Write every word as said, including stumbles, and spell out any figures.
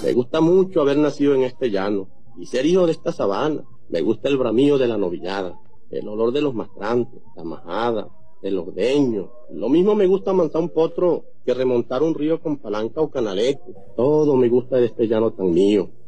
Me gusta mucho haber nacido en este llano y ser hijo de esta sabana. Me gusta el bramío de la novillada, el olor de los mastrantes, la majada, el ordeño. Lo mismo me gusta amansar un potro que remontar un río con palanca o canalete. Todo me gusta de este llano tan mío.